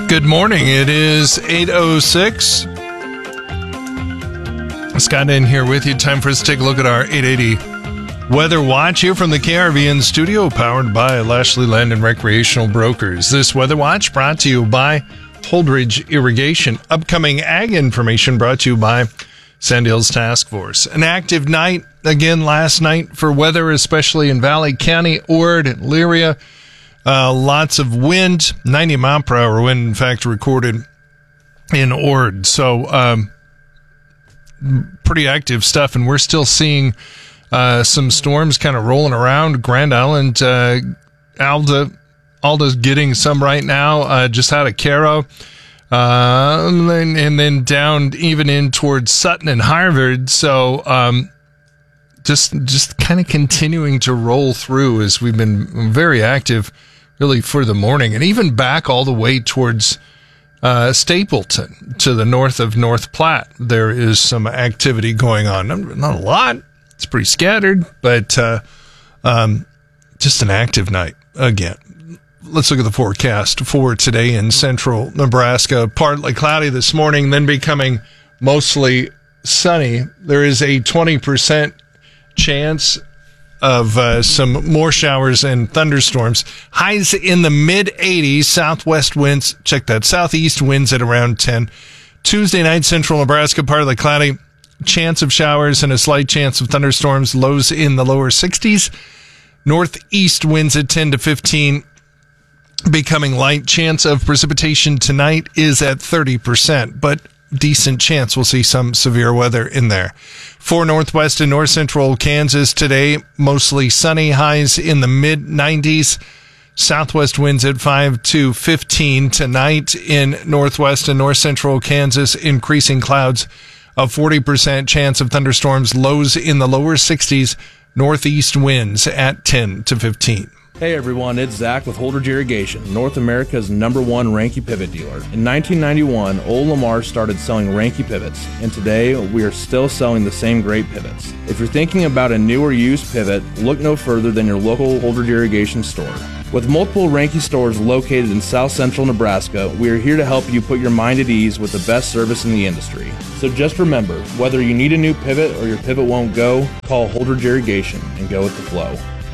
Good morning. It is 8:06. Scott in here with you. Time for us to take a look at our 880 Weather Watch here from the KRVN studio, powered by Lashley Land and Recreational Brokers. This Weather Watch brought to you by Holdridge Irrigation. Upcoming ag information brought to you by Sand Hills Task Force. An active night again last night for weather, especially in Valley County, Ord, and Elyria. Lots of wind, 90 mile per hour wind, in fact, recorded in Ord. So, pretty active stuff, and we're still seeing some storms kind of rolling around. Grand Island, Alda's getting some right now, just out of Caro. And then down even in towards Sutton and Harvard. So, just kind of continuing to roll through as we've been very active really for the morning, and even back all the way towards Stapleton to the north of North Platte. There is some activity going on. Not a lot. It's pretty scattered, but just an active night again. Let's look at the forecast for today in central Nebraska. Partly cloudy this morning, then becoming mostly sunny. There is a 20% chance of some more showers and thunderstorms. Highs in the mid-80s. Southwest winds, check that, southeast winds at around 10. Tuesday night, central Nebraska, partly cloudy. Chance of showers and a slight chance of thunderstorms. Lows in the lower 60s. Northeast winds at 10 to 15. Becoming light. Chance of precipitation tonight is at 30%, but decent chance we'll see some severe weather in there. For northwest and north central Kansas today, mostly sunny, highs in the mid-90s. Southwest winds at 5 to 15. Tonight in northwest and north central Kansas, increasing clouds, a 40% chance of thunderstorms, lows in the lower 60s. Northeast winds at 10 to 15. Hey everyone, it's Zach with Holdridge Irrigation, North America's #1 Ranke pivot dealer. In 1991, Old Lamar started selling Ranke pivots, and today we are still selling the same great pivots. If you're thinking about a new or used pivot, look no further than your local Holdridge Irrigation store. With multiple Ranke stores located in South Central Nebraska, we are here to help you put your mind at ease with the best service in the industry. So just remember, whether you need a new pivot or your pivot won't go, call Holdridge Irrigation and go with the flow.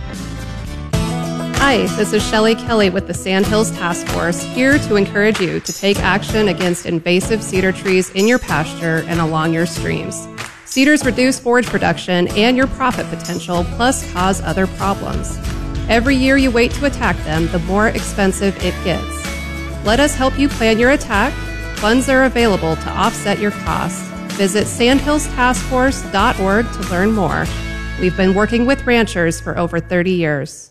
Hi, this is Shelley Kelly with the Sand Hills Task Force, here to encourage you to take action against invasive cedar trees in your pasture and along your streams. Cedars reduce forage production and your profit potential, plus cause other problems. Every year you wait to attack them, the more expensive it gets. Let us help you plan your attack. Funds are available to offset your costs. Visit sandhillstaskforce.org to learn more. We've been working with ranchers for over 30 years.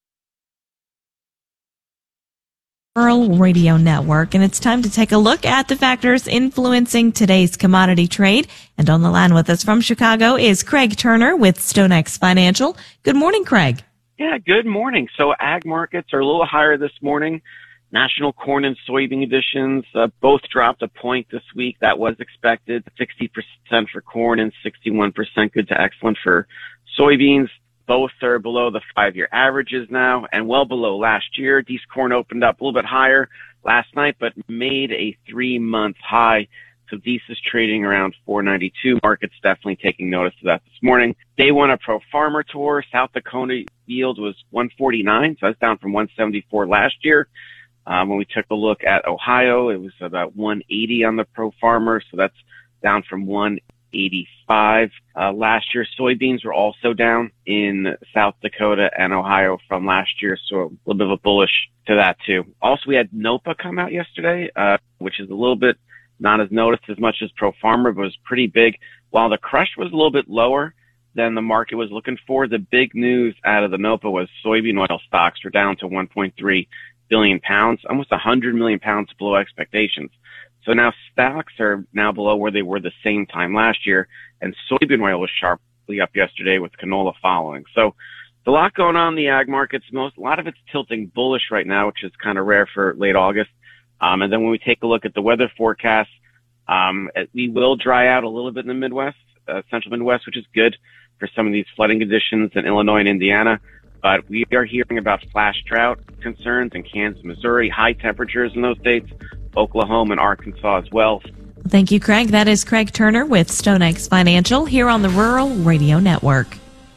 Rural Radio Network, and it's time to take a look at the factors influencing today's commodity trade. And on the line with us from Chicago is Craig Turner with StoneX Financial. Good morning, Craig. Yeah, good morning. So ag markets are a little higher this morning. National corn and soybean additions both dropped a point this week. That was expected. 60% for corn and 61% good to excellent for soybeans. Both are below the 5-year averages now and well below last year. These corn opened up a little bit higher last night, but made a 3-month high. So these is trading around 492. Market's definitely taking notice of that this morning. Day one of Pro Farmer Tour, South Dakota yield was 149. So that's down from 174 last year. When we took a look at Ohio, it was about 180 on the Pro Farmer. So that's down from 185 last year. Soybeans were also down in South Dakota and Ohio from last year, so a little bit of a bullish to that too. Also, we had NOPA come out yesterday, which is a little bit not as noticed as much as Pro Farmer, but was pretty big. While the crush was a little bit lower than the market was looking for, the big news out of the NOPA was soybean oil stocks were down to 1.3 billion pounds, almost 100 million pounds below expectations. So now stocks are now below where they were the same time last year, and soybean oil was sharply up yesterday with canola following. So a lot going on in the ag markets. A lot of it's tilting bullish right now, which is kind of rare for late August. And then when we take a look at the weather forecast, we will dry out a little bit in the Midwest, central Midwest, which is good for some of these flooding conditions in Illinois and Indiana. But we are hearing about flash drought concerns in Kansas, Missouri, high temperatures in those states, Oklahoma and Arkansas as well. Thank you, Craig. That is Craig Turner with StoneX Financial here on the Rural Radio Network.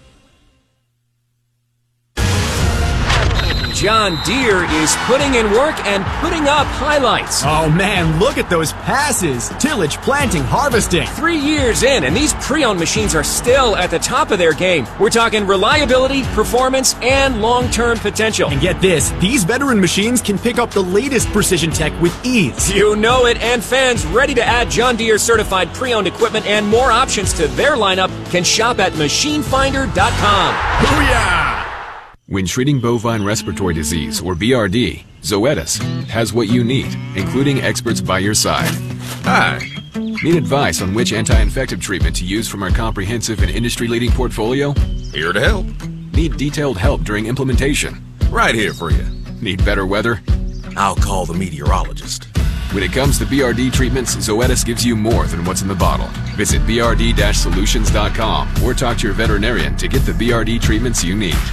John Deere is putting in work and putting up highlights. Oh man, look at those passes. Tillage, planting, harvesting. 3 years in, and these pre-owned machines are still at the top of their game. We're talking reliability, performance, and long-term potential. And get this, these veteran machines can pick up the latest precision tech with ease. You know it, and fans ready to add John Deere certified pre-owned equipment and more options to their lineup can shop at machinefinder.com. Booyah! When treating bovine respiratory disease, or BRD, Zoetis has what you need, including experts by your side. Hi. Need advice on which anti-infective treatment to use from our comprehensive and industry-leading portfolio? Here to help. Need detailed help during implementation? Right here for you. Need better weather? I'll call the meteorologist. When it comes to BRD treatments, Zoetis gives you more than what's in the bottle. Visit brd-solutions.com or talk to your veterinarian to get the BRD treatments you need.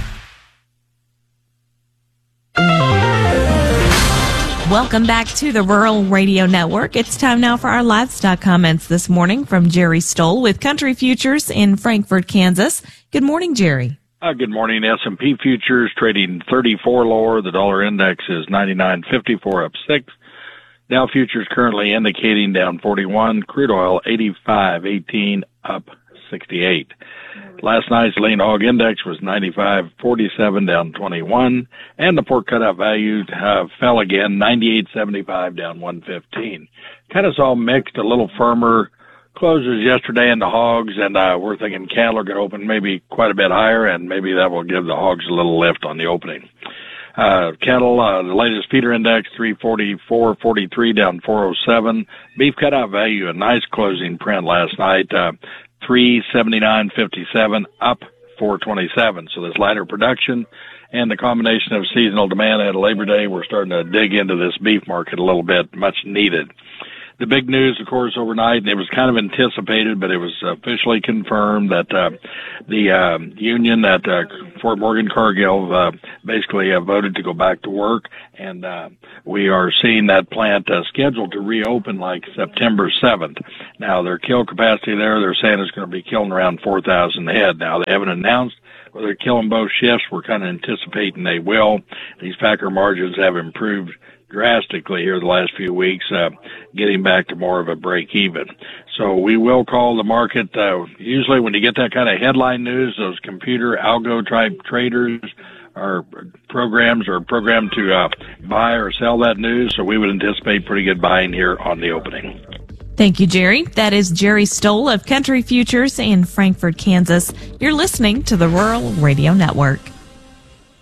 Welcome back to the Rural Radio Network. It's time now for our livestock comments this morning from Jerry Stoll with Country Futures in Frankfort, Kansas. Good morning, Jerry. Good morning. S&P futures trading 34 lower. The dollar index is 99.54 up 6. Dow futures currently indicating down 41. Crude oil 85.18 up 68. Last night's lean hog index was 95.47 down 21, and the pork cutout value fell again, 98.75 down 115. Kind of saw mixed, a little firmer closes yesterday in the hogs, and we're thinking cattle are going to open maybe quite a bit higher, and maybe that will give the hogs a little lift on the opening. Cattle, the latest feeder index 344.43 down 407. Beef cutout value, a nice closing print last night. 379.57 up 427. So this lighter production and the combination of seasonal demand at Labor Day, we're starting to dig into this beef market a little bit, much needed. The big news, of course, overnight, and it was kind of anticipated, but it was officially confirmed that the union at Fort Morgan Cargill basically voted to go back to work, and we are seeing that plant scheduled to reopen like September 7th. Now, their kill capacity there, they're saying it's going to be killing around 4,000 head. Now, they haven't announced whether they're killing both shifts. We're kind of anticipating they will. These packer margins have improved drastically here the last few weeks, getting back to more of a break even. So we will call the market, usually when you get that kind of headline news, those computer algo type traders are programmed to buy or sell that news. So we would anticipate pretty good buying here on the opening. Thank you, Jerry. That is Jerry Stoll of Country Futures in Frankfort, Kansas. You're listening to the Rural Radio Network.